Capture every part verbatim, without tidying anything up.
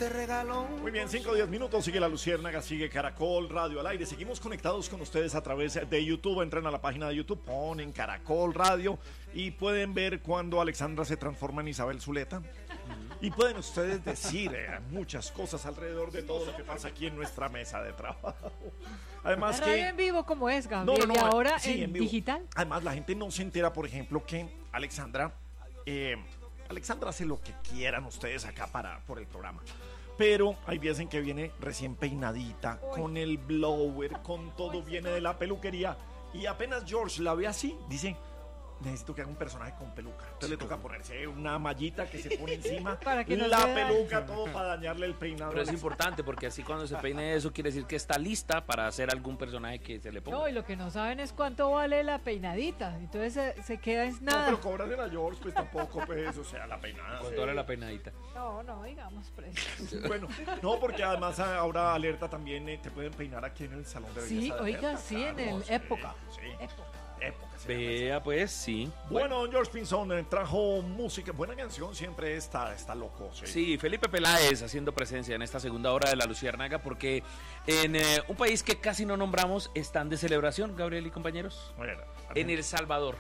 te regaló. Muy bien, cinco o diez minutos, sigue La Luciérnaga, sigue Caracol Radio al aire. Seguimos conectados con ustedes a través de YouTube. Entren a la página de YouTube, ponen Caracol Radio y pueden ver cuando Alexandra se transforma en Isabel Zuleta. Y pueden ustedes decir eh, muchas cosas alrededor de todo lo que pasa aquí en nuestra mesa de trabajo. Además la que... radio en vivo como es, Gabriel, No, no, no, y ahora sí, en, en vivo. digital. Además, la gente no se entera, por ejemplo, que Alexandra... Eh, Alexandra hace lo que quieran ustedes acá para, por el programa. Pero hay días en que viene recién peinadita, Uy. con el blower, con todo, viene de la peluquería. Y apenas George la ve así, dice... Necesito que haga un personaje con peluca. Entonces le toca ponerse una mallita que se pone encima, para que no la se peluca, dañe. todo para dañarle el peinado. Pero es importante porque así cuando se peine eso quiere decir que está lista para hacer algún personaje que se le ponga. No, y lo que no saben es cuánto vale la peinadita. Entonces se, se queda en No, nada. pero cobran a George, pues tampoco, pues, o sea, la peinada. ¿Cuánto vale la peinadita? No, no, digamos precios. Bueno, no, porque además ahora Alerta también eh, te pueden peinar aquí en el salón de belleza. Sí, de oiga, Alerta, sí, en claro, el sí, época. Sí, Época. época. se Vea, llama pues, sí. eso. Bueno, don George Pinzón eh, trajo música, buena canción, siempre está, está loco. Sí. Sí, Felipe Peláez haciendo presencia en esta segunda hora de La Luciérnaga porque en eh, un país que casi no nombramos están de celebración, Gabriel y compañeros. Bueno, En El Salvador.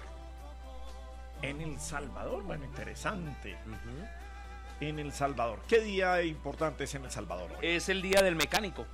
En El Salvador, bueno, interesante. Uh-huh. En El Salvador. ¿Qué día importante es en El Salvador hoy? Es el día del mecánico.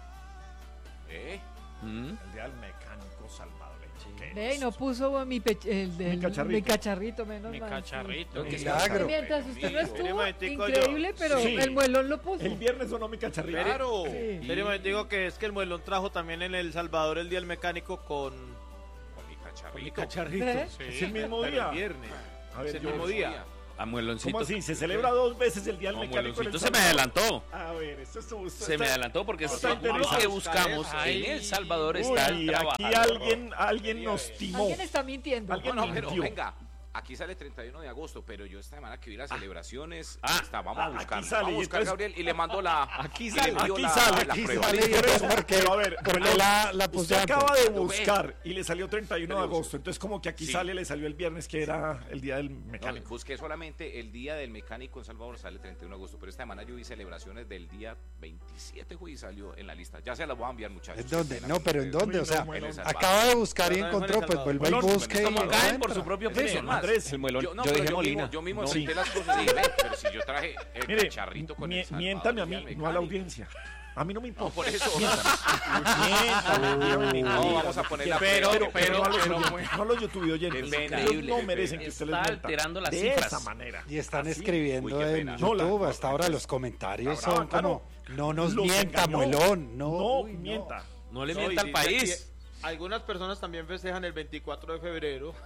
¿Eh? ¿Mm? El día del mecánico salvadoreño. Ve, y no puso mi, pe- el, el, mi cacharrito. Mi cacharrito, menos Mi mal, cacharrito. Sí. Qué Milagro. Mientras usted no estuvo, increíble, pero sí. el muelón lo puso. El viernes sonó mi cacharrito. Claro. Sí. Pero me digo que es que el muelón trajo también en El Salvador el día del mecánico con... Con mi cacharrito. Con mi cacharrito. ¿Eh? Sí. Es el mismo Pero día. el viernes. A ver, es el yo- mismo día. A Mueloncito. ¿Cómo así? ¿Se celebra dos veces el día del No, mecánico? en El Mueloncito se me Salvador? adelantó. A ver, esto es tu... Se me adelantó porque está según lo interesante. que buscamos Ay. en El Salvador Uy, está el aquí trabajador. alguien, alguien nos timó. Alguien está mintiendo. Alguien No, no, pero mintió. venga, aquí sale treinta y uno de agosto, pero yo esta semana que vi las celebraciones, ah, está, vamos ah, a buscar, aquí sale, vamos a y buscar entonces- Gabriel y le mando la, Aquí y sale, le envío Aquí la, sale, la aquí prueba. sale. Por eso, pero a ver, porque bueno, la- la puse usted antes. acaba de Lo buscar y le salió treinta y uno de Pero- agosto. Entonces, como que aquí Sí. sale, le salió el viernes, que era el día del No, mecánico. busqué solamente el día del mecánico en Salvador, sale el treinta y uno de agosto, pero esta semana yo vi celebraciones del día veintisiete, Juy, salió en la lista. Ya se las voy a enviar, muchachos. ¿En dónde? Qué pena No, con pero ¿en ustedes. dónde? O sea, Uy, no, En El Salvador. acaba de buscar y No, no, encontró, no, pues no, vuelva y no, no, busque. no, Como y caen por encuentra. su propio Mire, peso, hermano. Andrés, El muelón. Yo, no, yo pero dije yo Molina. mismo, yo mismo No. senté las cosas y dije, "Ven, pero si yo traje el Mire, cacharrito con mi- El Salvador, miéntame a el día mí, del no a la mecánico". audiencia. A mí no me No, importa. por eso. Miéntame, No, vamos a poner la pero, prueba. pero, pero, no a los pero- oyentes, no a los YouTube oyentes. Qué pena, Ellos no qué merecen pena. que usted les Está mienta alterando las de cifras. esa manera. Y están Así. escribiendo Uy, qué en pena. YouTube No, la- hasta ahora los comentarios Bravo, son como claro. no nos Los mienta, engañó. muelón, no, No, uy, no. mienta. No le No, mienta y al dice país. que algunas personas también festejan el veinticuatro de febrero.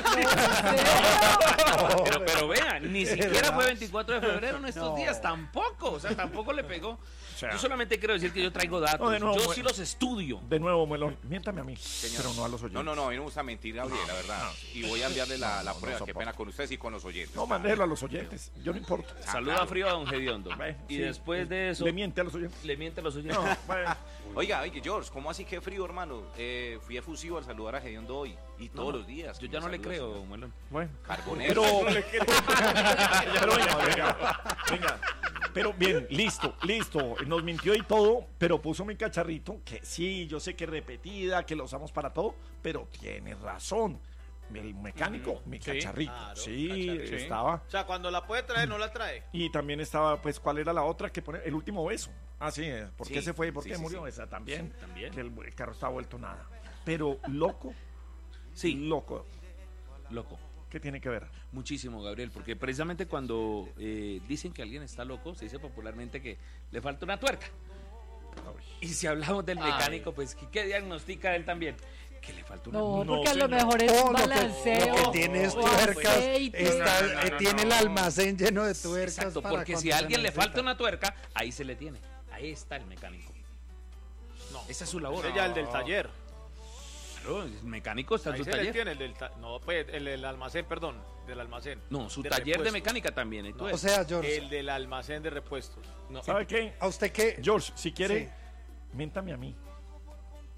Pero, pero vean, ni siquiera ¿Verdad? fue veinticuatro de febrero en estos No. días, tampoco, o sea, tampoco le pegó. sea, Yo solamente quiero decir que yo traigo datos, No, de nuevo, yo bueno. sí los estudio. De nuevo, Melón, miéntame a mí, Señor. pero no a los oyentes. No, no, no, a mí no me gusta mentir, Gabriel, la verdad. Y voy a enviarle la, la no, prueba, no qué soporto. pena con ustedes y con los oyentes. No, mandélo a los oyentes, yo no importa. Ah, Saluda claro. frío a don Gediondo. Ve, Y sí. después de eso, Le miente a los oyentes. le miente a los oyentes. No, bueno. Oiga, oye, George, ¿cómo así que frío, hermano? Eh, fui efusivo al saludar a Gediondo hoy y todos No, los días. Yo me ya no le saluda, creo, señor. Muelón. Bueno, Carbonero. pero, pero venga, venga, venga. Pero bien, listo, listo. Nos mintió y todo, pero puso mi cacharrito, que sí, yo sé que es repetida, que lo usamos para todo, pero tiene razón. El mecánico, mi Sí, cacharrito. claro, sí, cacharrito. estaba. O sea, cuando la puede traer, no la trae. Y también estaba, pues, ¿cuál era la otra que pone? El último beso. Ah, sí, eh, ¿por qué Sí, se fue? ¿Por sí, qué sí, murió? sí. Esa también. Sí, también. Que el, el carro estaba vuelto nada. Pero loco, Sí, loco. loco. ¿Qué tiene que ver? Muchísimo, Gabriel, porque precisamente cuando eh, dicen que alguien está loco, se dice popularmente que le falta una tuerca. Y si hablamos del Ay. mecánico, pues, ¿qué, qué diagnostica él también? Que le falta una No, No, porque a lo señor. mejor es No, un lo que- balanceo. Lo que tiene es o tuercas, aceite. está- No, no, no, eh, no, tiene el no. almacén lleno de tuercas. Exacto, para porque cuando si a se alguien le necesita. falta una tuerca, ahí se le tiene. Ahí está el mecánico. No. Esa es su labor. Ese ya el del taller. Claro, el mecánico está en Ahí su se le taller. tiene el del ta- No, pues el del almacén, perdón. Del almacén. No, su de taller de repuestos. mecánica también. ¿Y tú No, ves? O sea, George, El del almacén de repuestos. No. ¿Sabe qué? ¿a usted qué? George, si quiere, Sí. miéntame a mí.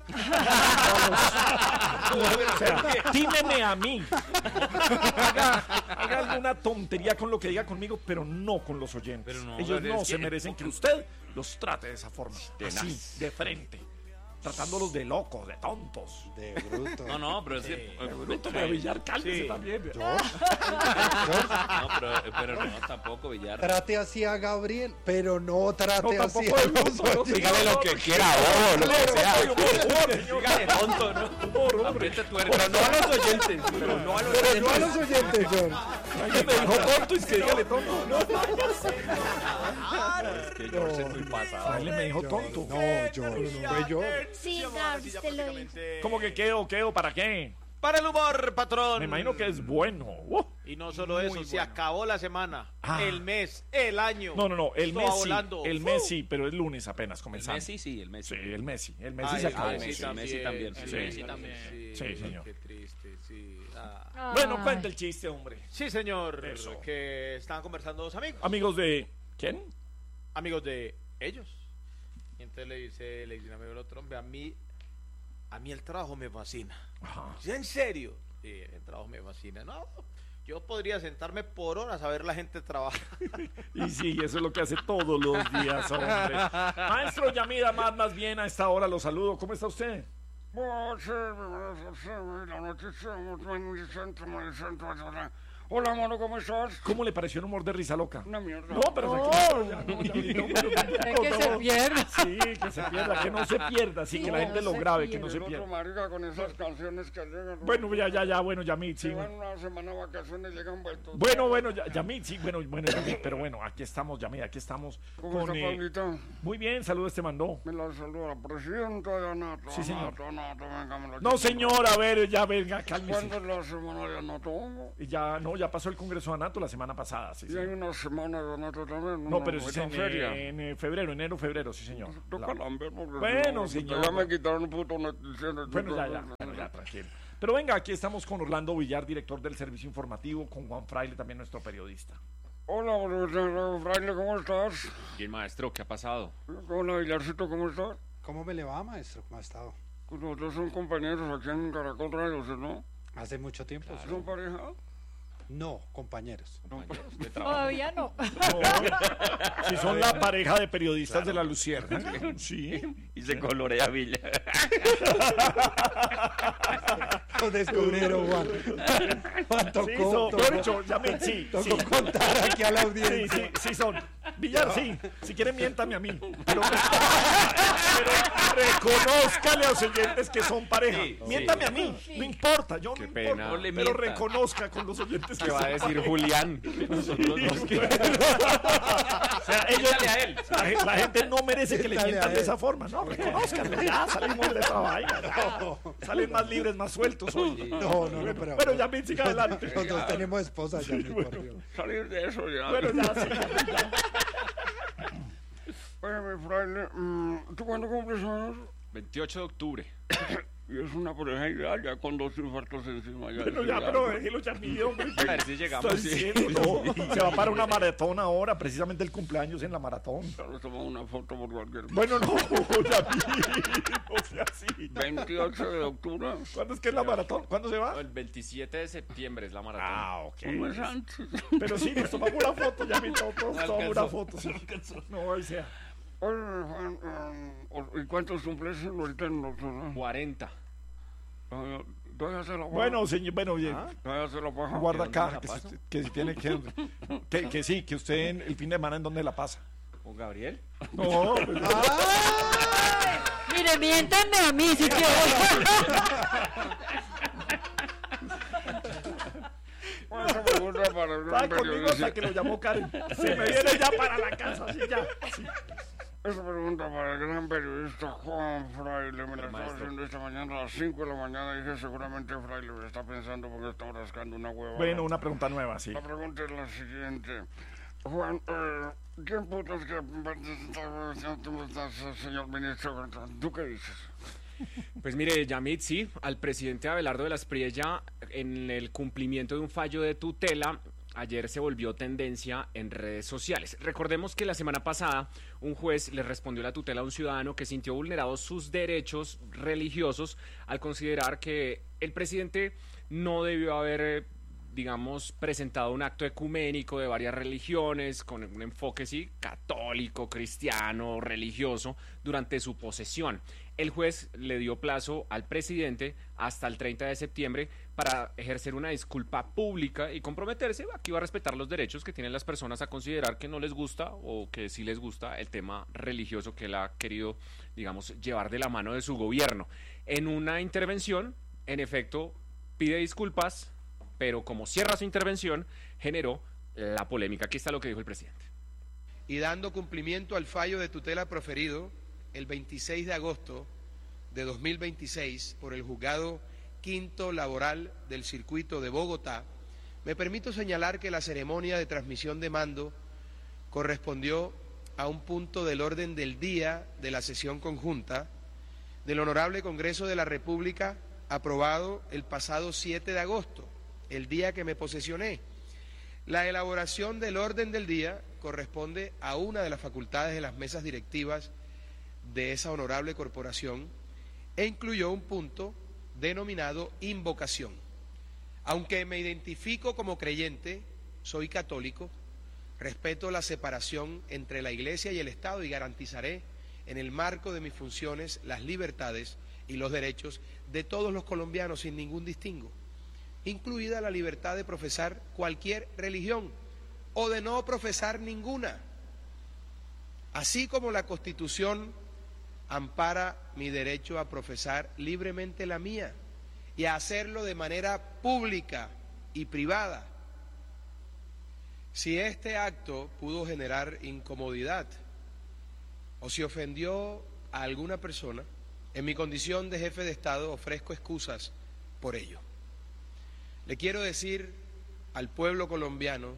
O sea, tímeme a mí. Haga, haga alguna tontería con lo que diga conmigo, pero no con los oyentes. Pero no, Ellos pero no es se que- merecen que usted los trate de esa forma. Así, de frente. Tratándolos de locos, de tontos. De bruto. No, no, pero es que... Bruto de Villar, cálmese Sí. también. No, pero, pero no, tampoco, Villar. Trate así a Gabriel, pero no trate No, así tampoco a de los bruto, no, oyentes. dígale lo que quiera, bobo, lo que sea. Dígale tonto, ¿no? Apriete tu Pero no a los oyentes, pero no a los Pero no a oyentes. los oyentes, John. Alguien me dijo tonto y es que dígale tonto. No, Es que George es muy pasado. alguien me dijo tonto. No, John, fue yo. Sí, Gabs, te lo digo. ¿Cómo que qué o qué o para qué? Para el humor, patrón. Me imagino que es bueno. Uh. Y no solo eso, se acabó la semana, Ah. el mes, el año. No, no, no, el Esto mes va sí, volando. el mes sí, pero es lunes apenas El comenzando. Messi, sí, el Messi. Sí, el Messi, el Messi Ay, se el acabó. Messi Sí. también. Messi también. el Sí. Messi Sí, Sí, señor. Qué triste, sí. Ah. Ay. Bueno, cuenta el chiste, hombre. Sí, señor. Eso. Que estaban conversando dos amigos. Amigos de ¿quién? Amigos de ellos. Y entonces le dice, le dice un amigo al otro, hombre, a mí, a mí el trabajo me fascina. Ajá. ¿Sí, en serio? Sí, el trabajo me fascina. No, yo podría sentarme por horas a ver la gente trabajar. Y sí, eso es lo que hace todos los días, hombre. Maestro Yamida, más, más bien a esta hora lo saludo. ¿Cómo está usted? Hola, mano, ¿cómo estás? ¿Cómo le pareció el humor de Risa Loca? Una mierda. No, pero No. tranquilo, ya, no, ya, no, pero Es tampoco, que no. se pierda. Sí, que se pierda, que no se pierda, sí, que la gente lo grabe, que no se El otro pierda. marica con esas canciones que llegan. Bueno, ya, ya, ya, bueno, Yamid, sí. Se van una semana de vacaciones y llegan vueltos. Bueno, bueno, ya- Yamid, sí, bueno, bueno, Yamid, pero bueno, aquí estamos, Yamid, aquí estamos ¿Cómo con... está, eh, Pablito? muy bien, saludos te mandó. Me la saluda la presidenta de Anato. Sí, señor. Anato, Anato, venga, me la No, chupa. señor, a ver, ya, venga, cálmese. ¿Cuándo es la semana de Anato? Y ya, no, ya pasó el Congreso de Anato la semana pasada, sí, Y hay señor. una semana de Anato también. No, una pero eso es buena en, feria. en, eh, febrero, enero, febrero, sí, señor. Toca La- lamber porque Bueno, no, señor. Ya me quitaron un puto noticiero. Bueno, ya, ya, bueno, ya, tranquilo. Pero venga, aquí estamos con Orlando Villar, director del servicio informativo, con Juan Fraile, también nuestro periodista. Hola, profesor Fraile, ¿cómo estás? Bien, maestro, ¿qué ha pasado? Hola, Villarcito, ¿cómo estás? ¿Cómo me le va, maestro? ¿Cómo ha estado? Pues nosotros son compañeros aquí en Caracol Radio, ¿sí, ¿no? Hace mucho tiempo. sí. ¿Son pareja? No, compañeros. Compañeros de trabajo. Todavía no. Si son la pareja de periodistas de la Lucierna. Sí. Y se colorea Villa. Lo descubrieron, Juan. Juan Sí, tocó, son, tocó, mejor dicho, Yamid, sí, tocó sí. contar aquí a la Sí, audiencia. sí, sí son. Villar, sí. Si quiere, miéntame a mí. Pero, pero reconózcale a los oyentes que son pareja. Sí, miéntame sí. a mí. No importa, yo Qué no pena. importa. No le pero mienta. reconozca con los oyentes que ¿Qué va son a decir pareja. Julián? Nosotros dos. O sea, ellos, a él. La, gen- la gente no merece que le Dale a mientan de él. esa forma. No, reconózcanlo. Ya salimos de esa vaina. ya. Salen más libres, más sueltos hoy. No, no, no, pero. Pero Yamid, siga adelante. Nosotros tenemos esposa ya, mi por Dios. Salir de eso ya. Bueno, ya, sí, ya. Oye, mi Fraile, mm, ¿tú cuándo cumples años? veintiocho de octubre. Y es una pareja ideal, ya con dos infartos encima. Ya Pero es ya, ideal. pero déjelo, Yamid, hombre. A ver si llegamos. Está sí. diciendo, no, se va para una maratón ahora, precisamente el cumpleaños en la maratón. Solo tomamos una foto por cualquier cosa. Bueno, no, Yamid, no sea así. veintiocho de octubre, ¿Cuándo es que es la maratón? ¿Cuándo se va? El veintisiete de septiembre es la maratón. Ah, ok. un mes antes. Pero sí, nos tomamos una foto, Yamid, todos todos tomamos una foto. Sí. No, ahí sea. Oye, Juan, um, ¿y cuántos cumples ahorita en octubre? cuarenta. Todavía todavía se la paja. Bueno, señor, bueno, oye, Todavía se la paja. guarda ¿dónde me acá, la que, paso? si- que si tiene que, que, que sí, que usted en el fin de semana en dónde la pasa. ¿Con Gabriel? No, pues, Mire, miéntanme a mí si quieren. Bueno, esa pregunta para el gran estaba conmigo periodista. hasta que lo llamó Karen. Se me viene ya para la casa, así ya. Sí. Esa pregunta para el gran periodista Juan Fraile. Me la estaba haciendo esta mañana a las cinco de la mañana. Dije, seguramente Fraile me está pensando porque está rascando una hueva. Bueno, una pregunta nueva, sí. La pregunta es la siguiente. Juan, eh, ¿quién putas que señor ministro? ¿Tú qué dices? Pues mire, Yamid, sí, al presidente Abelardo de la Espriella, en el cumplimiento de un fallo de tutela, ayer se volvió tendencia en redes sociales. Recordemos que la semana pasada un juez le respondió la tutela a un ciudadano que sintió vulnerados sus derechos religiosos al considerar que el presidente no debió haber, eh, digamos, presentado un acto ecuménico de varias religiones con un enfoque, sí, católico, cristiano, religioso, durante su posesión. El juez le dio plazo al presidente hasta el treinta de septiembre para ejercer una disculpa pública y comprometerse a que iba a respetar los derechos que tienen las personas a considerar que no les gusta o que sí les gusta el tema religioso que él ha querido, digamos, llevar de la mano de su gobierno. En una intervención, en efecto, pide disculpas, pero como cierra su intervención, generó la polémica. Aquí está lo que dijo el presidente. Y dando cumplimiento al fallo de tutela proferido el veintiséis de agosto de dos mil veintiséis por el Juzgado Quinto Laboral del Circuito de Bogotá, me permito señalar que la ceremonia de transmisión de mando correspondió a un punto del orden del día de la sesión conjunta del Honorable Congreso de la República aprobado el pasado siete de agosto, el día que me posesioné. La elaboración del orden del día corresponde a una de las facultades de las mesas directivas de esa honorable corporación e incluyó un punto denominado invocación. Aunque me identifico como creyente, soy católico, respeto la separación entre la Iglesia y el Estado y garantizaré en el marco de mis funciones las libertades y los derechos de todos los colombianos sin ningún distingo, incluida la libertad de profesar cualquier religión o de no profesar ninguna, así como la Constitución ampara mi derecho a profesar libremente la mía y a hacerlo de manera pública y privada. Si este acto pudo generar incomodidad o si ofendió a alguna persona, en mi condición de jefe de Estado ofrezco excusas por ello. Le quiero decir al pueblo colombiano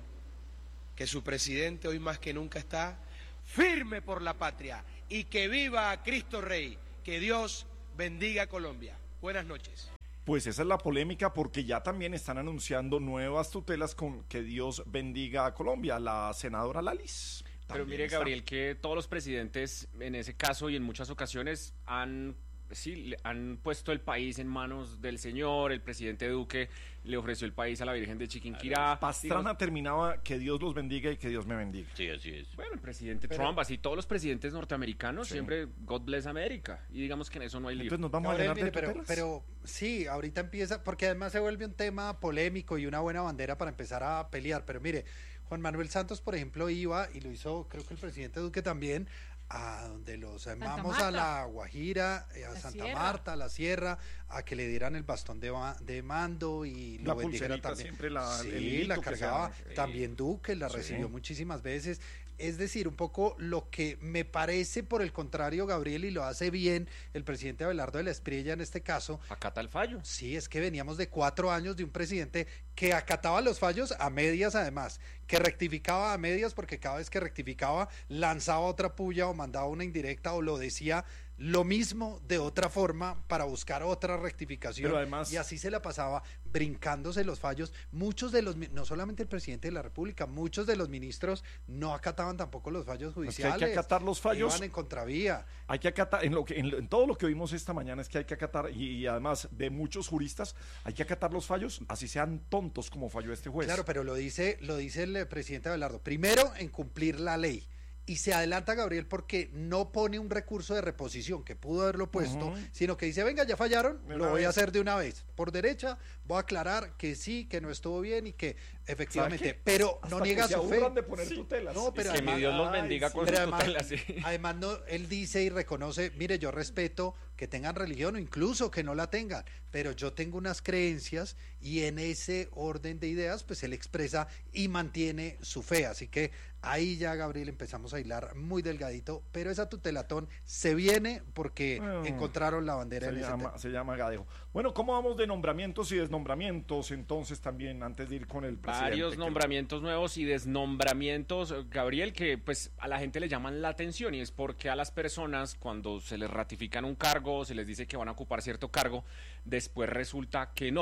que su presidente hoy más que nunca está firme por la patria y que viva Cristo Rey, que Dios bendiga a Colombia. Buenas noches. Pues esa es la polémica porque ya también están anunciando nuevas tutelas con que Dios bendiga a Colombia, la senadora Lalis. Pero mire, está. Gabriel, que todos los presidentes en ese caso y en muchas ocasiones han, sí, le- han puesto el país en manos del Señor. El presidente Duque le ofreció el país a la Virgen de Chiquinquirá. Pastrana Digamos, terminaba que Dios los bendiga y que Dios me bendiga. Sí, así es. bueno, el presidente Pero- Trump, así todos los presidentes norteamericanos, Sí. siempre God bless America. Y digamos que en eso no hay lío. Entonces nos vamos Gabriel, a llenar mire, de pero, tutelas. pero sí, ahorita empieza, porque además se vuelve un tema polémico y una buena bandera para empezar a pelear. Pero mire, Juan Manuel Santos, por ejemplo, iba, y lo hizo, creo que el presidente Duque también, a donde los llamamos a Marta. la Guajira, eh, a La Santa Sierra. Marta, a la Sierra, a que le dieran el bastón de, ba- de mando y La lo bendijeran pulserita también. siempre, la- el sí, hilito la que cargaba se llama. también Duque, la Sí. recibió muchísimas veces. Es decir, un poco lo que me parece, por el contrario, Gabriel, y lo hace bien el presidente Abelardo de la Espriella en este caso. Acata el fallo. Sí, es que veníamos de cuatro años de un presidente que acataba los fallos a medias además, que rectificaba a medias porque cada vez que rectificaba lanzaba otra puya o mandaba una indirecta o lo decía lo mismo de otra forma para buscar otra rectificación. Pero además- y así se la pasaba brincándose los fallos. Muchos de los, mi- no solamente el presidente de la República, muchos de los ministros no acataban tampoco los fallos Es que hay judiciales. que acatar los fallos. Iban en contravía. Hay que acatar, en, lo que, en, lo- en todo lo que vimos esta mañana es que hay que acatar, y, y además de muchos juristas, hay que acatar los fallos, así sean tontos como falló este juez. Claro, pero lo dice, lo dice el eh, presidente Abelardo. Primero, en cumplir la ley. Y se adelanta Gabriel porque no pone un recurso de reposición, que pudo haberlo puesto, Ujú. sino que dice, venga, ya fallaron, De lo una voy a vez. hacer de una vez. Por derecha, voy a aclarar que sí, que no estuvo bien y que efectivamente, ¿Sabe qué? pero Hasta no que niega se su fe. aburran de poner Sí. tutelas. No, pero que mi además- Dios los Ay, bendiga sí. con pero sus además, tutelas, sí. además no, él dice y reconoce, mire, yo respeto que tengan religión o incluso que no la tengan, pero yo tengo unas creencias y en ese orden de ideas, pues él expresa y mantiene su fe. Así que ahí ya, Gabriel, empezamos a hilar muy delgadito, pero esa tutelatón se viene porque Mm. encontraron la bandera Se en ese llama, tema. se llama Gadejo. Bueno, ¿cómo vamos de nombramientos y desnombramientos? Entonces también, antes de ir con el presidente. Varios que- nombramientos nuevos y desnombramientos, eh, Gabriel, que pues a la gente le llaman la atención y es porque a las personas cuando se les ratifican un cargo, se les dice que van a ocupar cierto cargo, después resulta que no.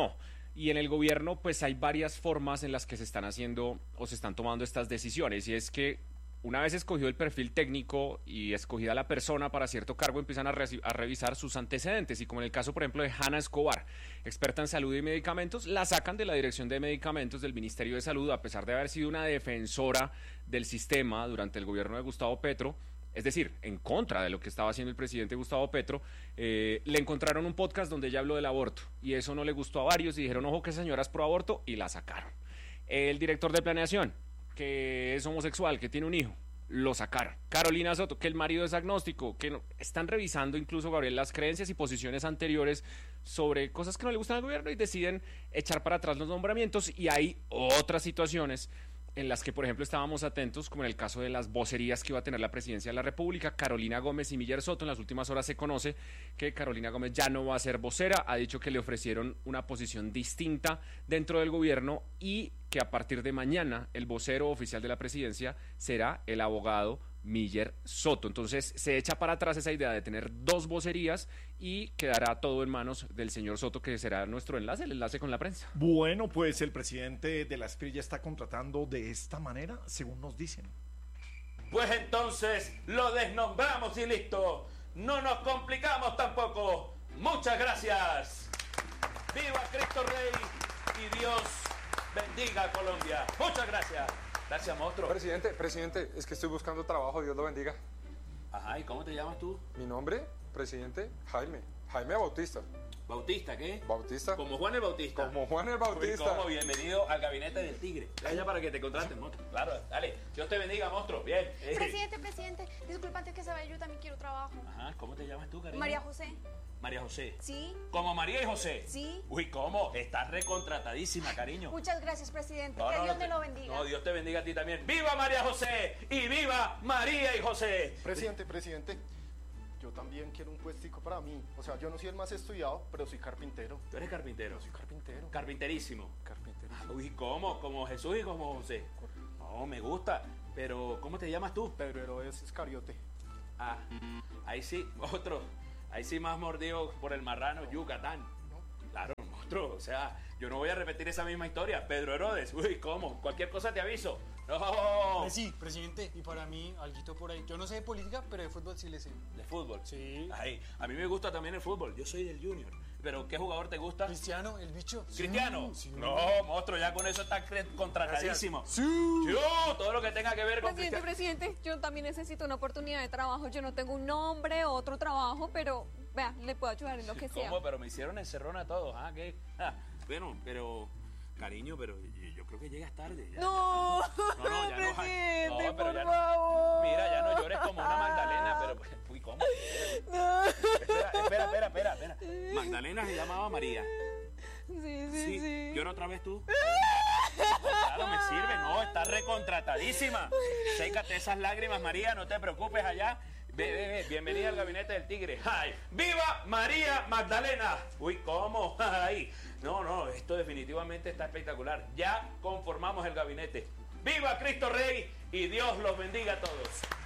Y en el gobierno, pues hay varias formas en las que se están haciendo o se están tomando estas decisiones. Y es que una vez escogido el perfil técnico y escogida la persona para cierto cargo, empiezan a, re- a revisar sus antecedentes. Y como en el caso, por ejemplo, de Hanna Escobar, experta en salud y medicamentos, la sacan de la Dirección de Medicamentos del Ministerio de Salud, a pesar de haber sido una defensora del sistema durante el gobierno de Gustavo Petro. Es decir, en contra de lo que estaba haciendo el presidente Gustavo Petro, eh, le encontraron un podcast donde ella habló del aborto y eso no le gustó a varios y dijeron, ojo que señora es pro aborto, y la sacaron. El director de planeación, que es homosexual, que tiene un hijo, lo sacaron. Carolina Soto, que el marido es agnóstico, que no, están revisando incluso, Gabriel, las creencias y posiciones anteriores sobre cosas que no le gustan al gobierno y deciden echar para atrás los nombramientos. Y hay otras situaciones en las que, por ejemplo, estábamos atentos, como en el caso de las vocerías que iba a tener la presidencia de la República, Carolina Gómez y Miller Soto. En las últimas horas se conoce que Carolina Gómez ya no va a ser vocera, ha dicho que le ofrecieron una posición distinta dentro del gobierno y que a partir de mañana el vocero oficial de la presidencia será el abogado Miller Soto. Entonces se echa para atrás esa idea de tener dos vocerías y quedará todo en manos del señor Soto, que será nuestro enlace, el enlace con la prensa. Bueno, pues el presidente de la S P R I ya está contratando de esta manera, según nos dicen. Pues entonces lo desnombramos y listo. No nos complicamos tampoco. Muchas gracias. ¡Viva Cristo Rey y Dios bendiga a Colombia! Muchas gracias. Gracias, monstruo. Presidente, presidente, es que estoy buscando trabajo, Dios lo bendiga. Ajá, ¿y cómo te llamas tú? Mi nombre, presidente, Jaime. Jaime Bautista. ¿Bautista qué? Bautista. Como Juan el Bautista. Como Juan el Bautista. Uy, ¿cómo? Bienvenido al gabinete del tigre. Allá para que te contraten, monstruo. Claro, dale. Dios te bendiga, monstruo. Bien. Presidente, presidente, disculpa antes que se vaya, yo también quiero trabajo. Ajá, ¿cómo te llamas tú, cariño? María José. María José. Sí. ¿Como María y José? Sí. Uy, ¿cómo? Estás recontratadísima, cariño. Muchas gracias, presidente. No, que no, Dios no me te- lo bendiga. No, Dios te bendiga a ti también. ¡Viva María José! ¡Y viva María y José! Presidente, presidente, yo también quiero un puestico para mí. O sea, yo no soy el más estudiado, pero soy carpintero. ¿Tú eres carpintero? Soy carpintero. Carpinterísimo. Carpinterísimo. Uy, ¿cómo? ¿Como Jesús y como José? No, me gusta. Pero, ¿cómo te llamas tú? Pedro Herodes Iscariote. Ah, ahí sí, otro. Ahí sí más mordido por el marrano, Yucatán. Claro, monstruo. O sea, yo no voy a repetir esa misma historia. Pedro Herodes. Uy, ¿cómo? Cualquier cosa te aviso. No. Pues sí, presidente, y para mí, alguito por ahí. Yo no sé de política, pero de fútbol sí le sé. ¿De fútbol? Sí. Ay, a mí me gusta también el fútbol. Yo soy del Junior. ¿Pero qué jugador te gusta? Cristiano, el bicho. ¿Cristiano? Sí, sí. No, monstruo, ya con eso está cre- contratadísimo. Sí. Yo, todo lo que tenga que ver con Presidente, Cristiano. presidente, yo también necesito una oportunidad de trabajo. Yo no tengo un nombre o otro trabajo, pero vea, le puedo ayudar en lo que sea. ¿Cómo? Pero me hicieron encerrona a todos. ¿Ah? ¿Qué? Ah, bueno, pero... Cariño, pero yo, yo creo que llegas tarde. Ya, No, ya. no, no, ya no, presidente, no, pero por ya no. favor. Mira, ya no llores como una Magdalena, pero... Uy, ¿cómo? No. Espera, espera, espera, espera, espera. Magdalena se llamaba María. Sí, sí, sí. ¿Llora otra vez tú? Claro, me sirve. No, está recontratadísima. Sécate esas lágrimas, María, no te preocupes allá. Ve, ve, ve, bienvenida al gabinete del tigre. ¡Ay! ¡Viva María Magdalena! Uy, ¿cómo? ¡Ay! No, no, esto definitivamente está espectacular. Ya conformamos el gabinete. ¡Viva Cristo Rey! Y Dios los bendiga a todos.